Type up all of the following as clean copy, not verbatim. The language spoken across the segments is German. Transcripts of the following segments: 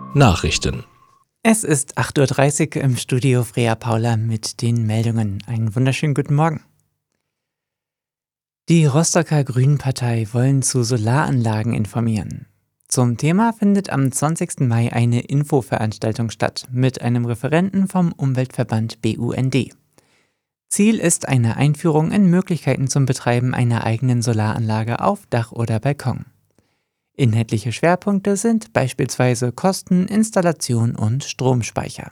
Nachrichten. Es ist 8:30 Uhr im Studio Freya Paula mit den Meldungen. Einen wunderschönen guten Morgen. Die Rostocker Grünenpartei wollen zu Solaranlagen informieren. Zum Thema findet am 20. Mai eine Infoveranstaltung statt mit einem Referenten vom Umweltverband BUND. Ziel ist eine Einführung in Möglichkeiten zum Betreiben einer eigenen Solaranlage auf Dach oder Balkon. Inhaltliche Schwerpunkte sind beispielsweise Kosten, Installation und Stromspeicher.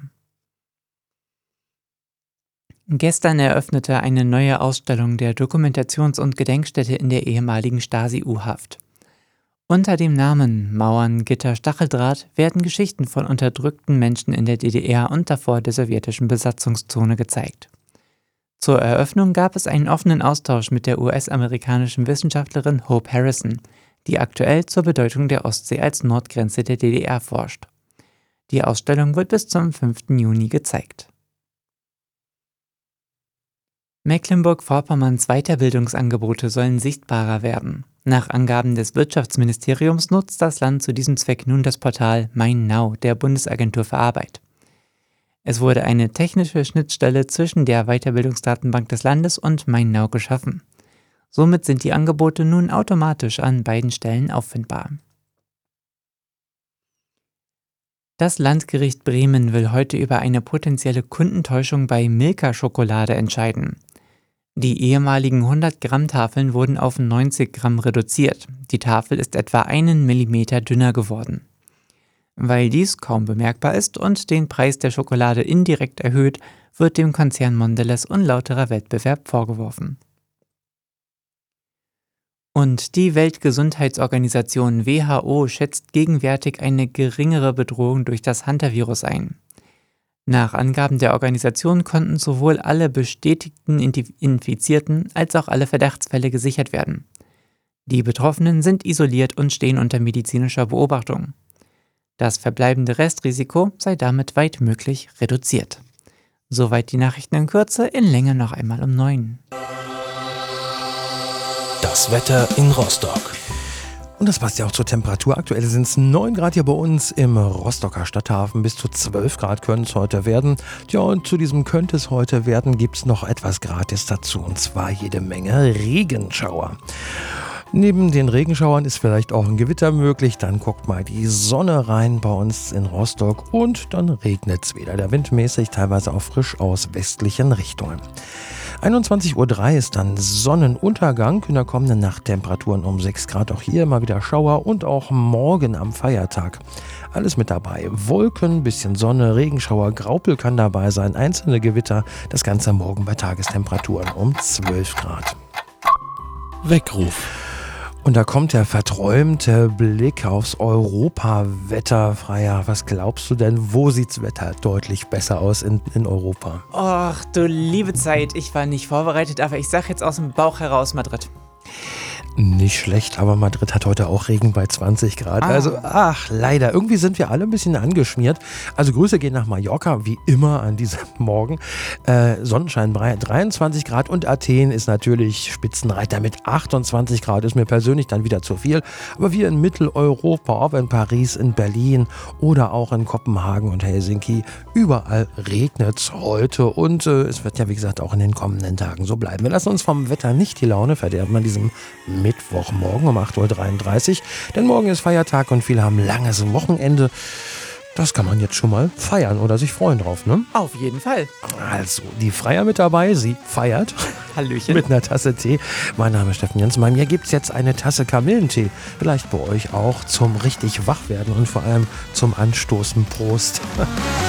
Gestern eröffnete eine neue Ausstellung der Dokumentations- und Gedenkstätte in der ehemaligen Stasi-U-Haft. Unter dem Namen Mauern, Gitter, Stacheldraht werden Geschichten von unterdrückten Menschen in der DDR und davor der sowjetischen Besatzungszone gezeigt. Zur Eröffnung gab es einen offenen Austausch mit der US-amerikanischen Wissenschaftlerin Hope Harrison, die aktuell zur Bedeutung der Ostsee als Nordgrenze der DDR forscht. Die Ausstellung wird bis zum 5. Juni gezeigt. Mecklenburg-Vorpommerns Weiterbildungsangebote sollen sichtbarer werden. Nach Angaben des Wirtschaftsministeriums nutzt das Land zu diesem Zweck nun das Portal MeinNow der Bundesagentur für Arbeit. Es wurde eine technische Schnittstelle zwischen der Weiterbildungsdatenbank des Landes und MeinNow geschaffen. Somit sind die Angebote nun automatisch an beiden Stellen auffindbar. Das Landgericht Bremen will heute über eine potenzielle Kundentäuschung bei Milka-Schokolade entscheiden. Die ehemaligen 100-Gramm-Tafeln wurden auf 90 Gramm reduziert. Die Tafel ist etwa 1 Millimeter dünner geworden. Weil dies kaum bemerkbar ist und den Preis der Schokolade indirekt erhöht, wird dem Konzern Mondelez unlauterer Wettbewerb vorgeworfen. Und die Weltgesundheitsorganisation WHO schätzt gegenwärtig eine geringere Bedrohung durch das Hantavirus ein. Nach Angaben der Organisation konnten sowohl alle bestätigten Infizierten als auch alle Verdachtsfälle gesichert werden. Die Betroffenen sind isoliert und stehen unter medizinischer Beobachtung. Das verbleibende Restrisiko sei damit weitmöglich reduziert. Soweit die Nachrichten in Kürze, in Länge noch einmal um 9. Das Wetter in Rostock. Und das passt ja auch zur Temperatur. Aktuell sind es 9 Grad hier bei uns im Rostocker Stadthafen. Bis zu 12 Grad können es heute werden. Tja, und zu diesem könnte es heute werden, gibt es noch etwas gratis dazu. Und zwar jede Menge Regenschauer. Neben den Regenschauern ist vielleicht auch ein Gewitter möglich. Dann guckt mal die Sonne rein bei uns in Rostock und dann regnet es wieder. Der Wind mäßig, teilweise auch frisch aus westlichen Richtungen. 21:03 Uhr ist dann Sonnenuntergang. In der kommenden Nacht Temperaturen um 6 Grad. Auch hier mal wieder Schauer und auch morgen am Feiertag. Alles mit dabei. Wolken, bisschen Sonne, Regenschauer, Graupel kann dabei sein. Einzelne Gewitter. Das Ganze morgen bei Tagestemperaturen um 12 Grad. Weckruf. Und da kommt der verträumte Blick aufs Europawetter. Freya, was glaubst du denn, wo sieht's Wetter deutlich besser aus in Europa? Och, du liebe Zeit, ich war nicht vorbereitet, aber ich sag jetzt aus dem Bauch heraus Madrid. Nicht schlecht, aber Madrid hat heute auch Regen bei 20 Grad. Also, leider. Irgendwie sind wir alle ein bisschen angeschmiert. Also Grüße gehen nach Mallorca, wie immer an diesem Morgen. Sonnenschein 23 Grad und Athen ist natürlich Spitzenreiter mit 28 Grad. Ist mir persönlich dann wieder zu viel. Aber wir in Mitteleuropa, ob in Paris, in Berlin oder auch in Kopenhagen und Helsinki, überall regnet es heute. Und es wird ja, wie gesagt, auch in den kommenden Tagen so bleiben. Wir lassen uns vom Wetter nicht die Laune verderben an diesem Mittwochmorgen um 8:33 Uhr. Denn morgen ist Feiertag und viele haben langes Wochenende. Das kann man jetzt schon mal feiern oder sich freuen drauf, ne? Auf jeden Fall. Also, die Freya mit dabei, sie feiert. Hallöchen. Mit einer Tasse Tee. Mein Name ist Steffen Jens. Bei mir gibt es jetzt eine Tasse Kamillentee. Vielleicht bei euch auch zum richtig Wachwerden und vor allem zum Anstoßen. Prost.